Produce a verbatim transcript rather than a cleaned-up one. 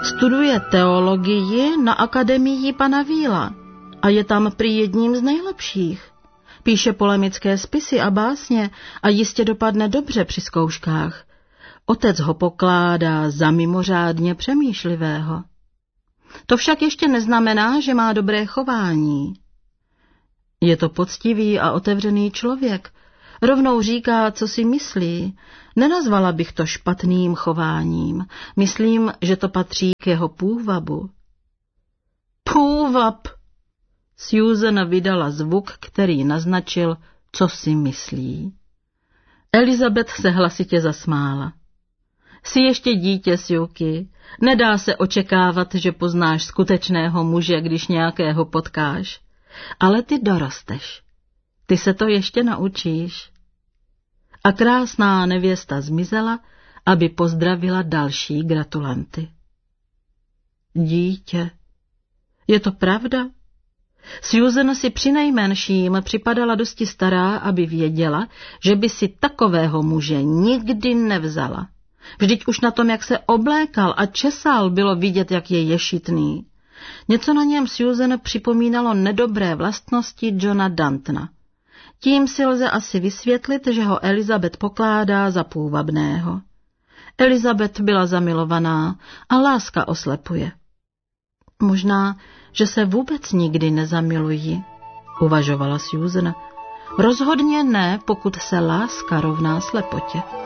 Studuje teologii na akademii pana Víla a je tam prý jedním z nejlepších. Píše polemické spisy a básně a jistě dopadne dobře při zkouškách. Otec ho pokládá za mimořádně přemýšlivého. To však ještě neznamená, že má dobré chování. Je to poctivý a otevřený člověk. Rovnou říká, co si myslí. Nenazvala bych to špatným chováním. Myslím, že to patří k jeho půvabu. Půvab! Susan vydala zvuk, který naznačil, co si myslí. Elizabeth se hlasitě zasmála. Jsi ještě dítě, Suky. Nedá se očekávat, že poznáš skutečného muže, když nějakého potkáš. Ale ty dorosteš. Ty se to ještě naučíš. A krásná nevěsta zmizela, aby pozdravila další gratulanty. Dítě. Je to pravda? Susan si přinejmenším připadala dosti stará, aby věděla, že by si takového muže nikdy nevzala. Vždyť už na tom, jak se oblékal a česal, bylo vidět, jak je ješitný. Něco na něm Susan připomínalo nedobré vlastnosti Johna Dantona. Tím si lze asi vysvětlit, že ho Elizabeth pokládá za půvabného. Elizabeth byla zamilovaná a láska oslepuje. Možná, že se vůbec nikdy nezamilují, uvažovala Susan. Rozhodně ne, pokud se láska rovná slepotě.